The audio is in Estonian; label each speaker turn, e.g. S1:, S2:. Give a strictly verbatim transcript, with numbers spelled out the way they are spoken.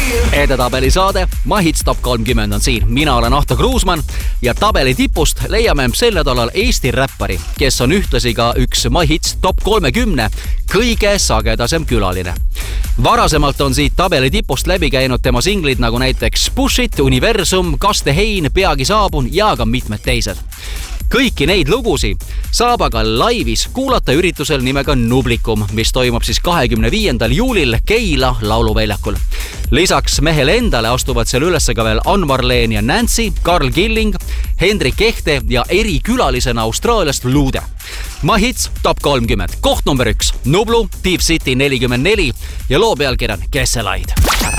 S1: Edetabeli saade My Hits Top kolmkümmend on siin. Mina olen Ahto Kruusmann ja tabeli tipust leiame sel nädalal Eesti räppari, kes on ühtlasi ka üks My Hits Top kolmekümne kõige sagedasem külaline. Varasemalt on siit tabeli tipust läbi käinud tema singlid nagu näiteks Push It, Universum, Kaste Hein, Peagi saabun ja ka mitmed teised. Kõiki neid lugusi saab aga laivis kuulata üritusel nimega Nublikum, mis toimub siis kahekümne viiendal juulil Keila lauluväljakul. Lisaks mehele endale astuvad seal üles ka veel Ann-Marleen ja Nancy, Karl Killing, Hendrik Ehte ja erikülalisena Austraaliast Luude. My Hits Top kolmkümmend, koht number üks, Nublu, Deep City nelikümmend neli ja loo pealkiri on Kesselaid.